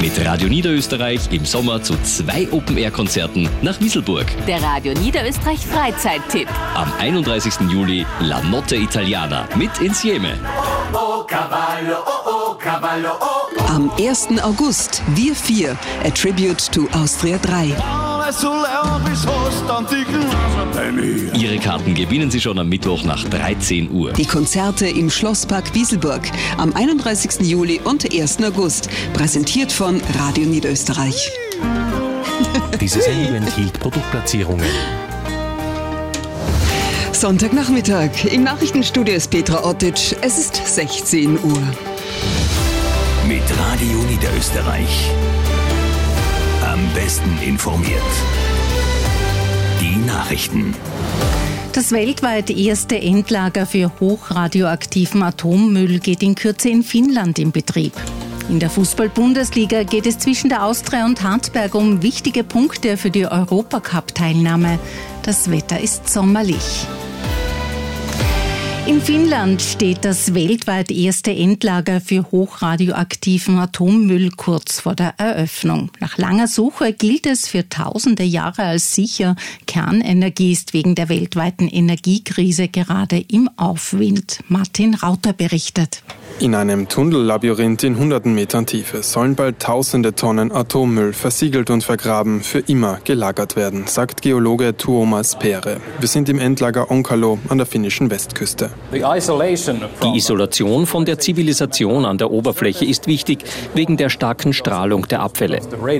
Mit Radio Niederösterreich im Sommer zu 2 Open-Air-Konzerten nach Wieselburg. Der Radio Niederösterreich Freizeittipp. Am 31. Juli La Notte Italiana mit Insieme. Oh, cavallo, oh, cavallo, oh. Am 1. August, Wir 4, A Tribute to Austria 3. Ihre Karten gewinnen Sie schon am Mittwoch nach 13 Uhr. Die Konzerte im Schlosspark Wieselburg am 31. Juli und 1. August. Präsentiert von Radio Niederösterreich. Diese Sendung enthielt Produktplatzierungen. Sonntagnachmittag. Im Nachrichtenstudio ist Petra Ottic. Es ist 16 Uhr. Mit Radio Niederösterreich. Am besten informiert. Die Nachrichten. Das weltweit erste Endlager für hochradioaktiven Atommüll geht in Kürze in Finnland in Betrieb. In der Fußball-Bundesliga geht es zwischen der Austria und Hartberg um wichtige Punkte für die Europacup-Teilnahme. Das Wetter ist sommerlich. In Finnland steht das weltweit erste Endlager für hochradioaktiven Atommüll kurz vor der Eröffnung. Nach langer Suche gilt es für tausende Jahre als sicher. Kernenergie ist wegen der weltweiten Energiekrise gerade im Aufwind. Martin Rauter berichtet. In einem Tunnellabyrinth in hunderten Metern Tiefe sollen bald tausende Tonnen Atommüll versiegelt und vergraben für immer gelagert werden, sagt Geologe Tuomas Pere. Wir sind im Endlager Onkalo an der finnischen Westküste. Die Isolation von der Zivilisation an der Oberfläche ist wichtig, wegen der starken Strahlung der Abfälle.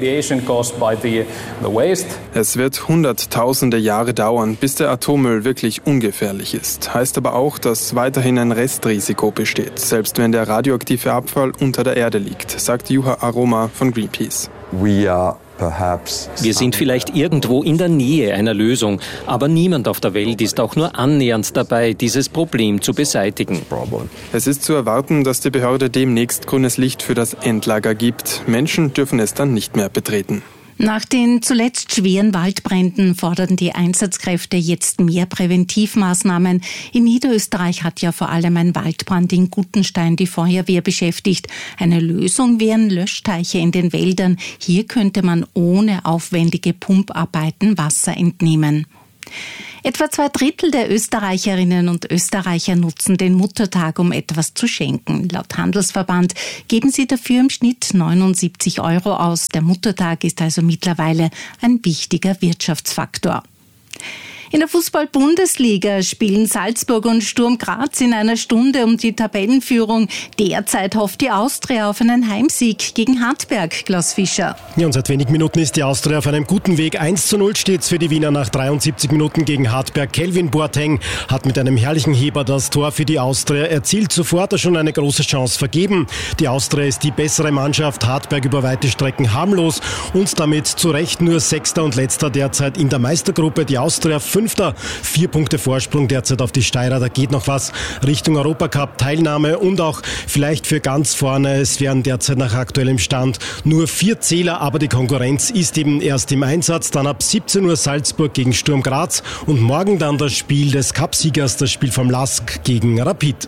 Es wird hunderttausende Jahre dauern, bis der Atommüll wirklich ungefährlich ist. Heißt aber auch, dass weiterhin ein Restrisiko besteht, selbst wenn der radioaktive Abfall unter der Erde liegt, sagt Juha Aroma von Greenpeace. Wir sind vielleicht irgendwo in der Nähe einer Lösung, aber niemand auf der Welt ist auch nur annähernd dabei, dieses Problem zu beseitigen. Es ist zu erwarten, dass die Behörde demnächst grünes Licht für das Endlager gibt. Menschen dürfen es dann nicht mehr betreten. Nach den zuletzt schweren Waldbränden fordern die Einsatzkräfte jetzt mehr Präventivmaßnahmen. In Niederösterreich hat ja vor allem ein Waldbrand in Guttenstein die Feuerwehr beschäftigt. Eine Lösung wären Löschteiche in den Wäldern. Hier könnte man ohne aufwendige Pumparbeiten Wasser entnehmen. Etwa 2/3 der Österreicherinnen und Österreicher nutzen den Muttertag, um etwas zu schenken. Laut Handelsverband geben sie dafür im Schnitt 79 € aus. Der Muttertag ist also mittlerweile ein wichtiger Wirtschaftsfaktor. In der Fußball-Bundesliga spielen Salzburg und Sturm Graz in einer Stunde um die Tabellenführung. Derzeit hofft die Austria auf einen Heimsieg gegen Hartberg, Klaus Fischer. Ja, und seit wenigen Minuten ist die Austria auf einem guten Weg. 1:0 steht's für die Wiener nach 73 Minuten gegen Hartberg. Kelvin Boateng hat mit einem herrlichen Heber das Tor für die Austria erzielt. Zuvor hat er schon eine große Chance vergeben. Die Austria ist die bessere Mannschaft, Hartberg über weite Strecken harmlos und damit zu Recht nur Sechster und Letzter derzeit in der Meistergruppe. Die Austria 5. 4 Punkte Vorsprung derzeit auf die Steirer. Da geht noch was Richtung Europacup-Teilnahme und auch vielleicht für ganz vorne. Es wären derzeit nach aktuellem Stand nur 4 Zähler, aber die Konkurrenz ist eben erst im Einsatz. Dann ab 17 Uhr Salzburg gegen Sturm Graz und morgen dann das Spiel des Cupsiegers, das Spiel vom LASK gegen Rapid.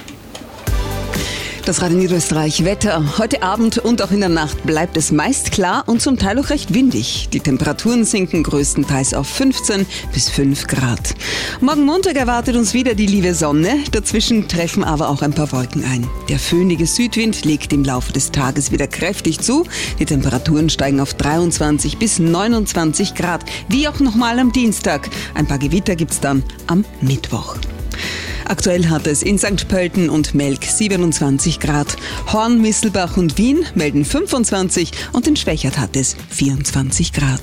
Das Radio Niederösterreich Wetter. Heute Abend und auch in der Nacht bleibt es meist klar und zum Teil auch recht windig. Die Temperaturen sinken größtenteils auf 15 bis 5 Grad. Morgen Montag erwartet uns wieder die liebe Sonne. Dazwischen treffen aber auch ein paar Wolken ein. Der föhnige Südwind legt im Laufe des Tages wieder kräftig zu. Die Temperaturen steigen auf 23 bis 29 Grad. Wie auch nochmal am Dienstag. Ein paar Gewitter gibt's dann am Mittwoch. Aktuell hat es in St. Pölten und Melk 27 Grad. Horn, Misselbach und Wien melden 25 und in Schwächert hat es 24 Grad.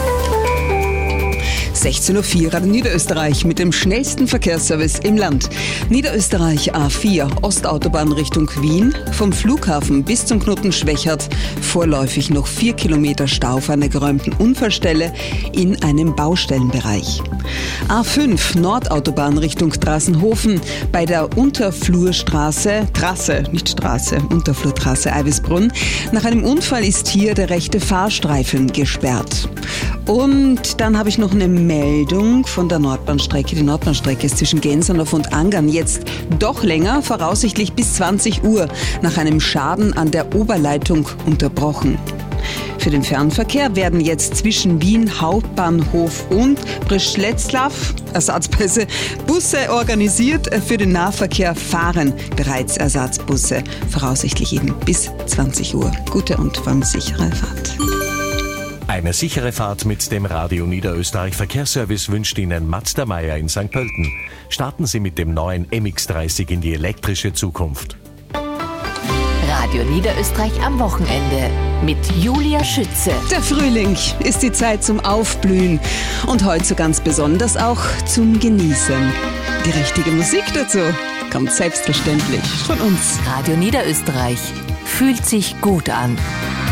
16:04 Uhr Radio Niederösterreich mit dem schnellsten Verkehrsservice im Land. Niederösterreich A4, Ostautobahn Richtung Wien, vom Flughafen bis zum Knoten Schwächert, vorläufig noch 4 Kilometer Stau auf einer geräumten Unfallstelle in einem Baustellenbereich. A5, Nordautobahn Richtung Drassenhofen, bei der Unterflurstraße, Unterflurtrasse Eivisbrunn. Nach einem Unfall ist hier der rechte Fahrstreifen gesperrt. Und dann habe ich noch eine Meldung von der Nordbahnstrecke. Die Nordbahnstrecke ist zwischen Gensernhof und Angern jetzt doch länger, voraussichtlich bis 20 Uhr, nach einem Schaden an der Oberleitung unterbrochen. Für den Fernverkehr werden jetzt zwischen Wien Hauptbahnhof und Brzeslaw Ersatzbusse organisiert. Für den Nahverkehr fahren bereits Ersatzbusse, voraussichtlich eben bis 20 Uhr. Gute und vor allem sichere Fahrt. Eine sichere Fahrt mit dem Radio Niederösterreich Verkehrsservice wünscht Ihnen Mazda Meier in St. Pölten. Starten Sie mit dem neuen MX-30 in die elektrische Zukunft. Radio Niederösterreich am Wochenende mit Julia Schütze. Der Frühling ist die Zeit zum Aufblühen und heute so ganz besonders auch zum Genießen. Die richtige Musik dazu kommt selbstverständlich von uns. Radio Niederösterreich fühlt sich gut an.